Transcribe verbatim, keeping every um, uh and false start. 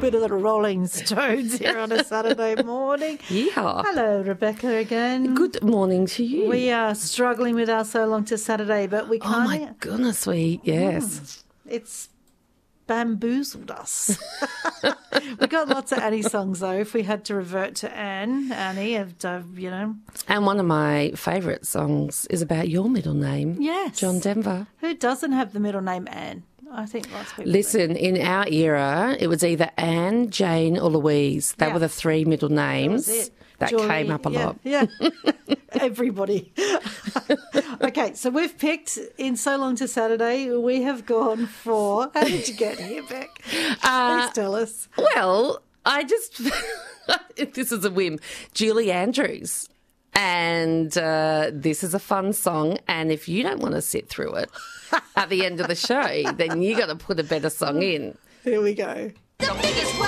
bit of the Rolling Stones here on a Saturday morning. Yeehaw. Hello, Rebecca again. Good morning to you. We are struggling with our So Long to Saturday, but we oh, can't. my goodness, we, yes. It's bamboozled us. We got lots of Annie songs, though. If we had to revert to Anne, Annie, of, uh, you know. And one of my favourite songs is about your middle name. Yes. John Denver. Who doesn't have the middle name Anne? I think lots of people Listen, do. in our era, it was either Anne, Jane or Louise. They Yeah. were the three middle names. That was it. That Joy, came up a yeah, lot. Yeah, everybody. Okay, so we've picked in So Long to Saturday, we have gone for, how did you get here, Beck? Uh, Please tell us. Well, I just, this is a whim, Julie Andrews. And uh, this is a fun song. And if you don't want to sit through it at the end of the show, then you got to put a better song in. Here we go. The biggest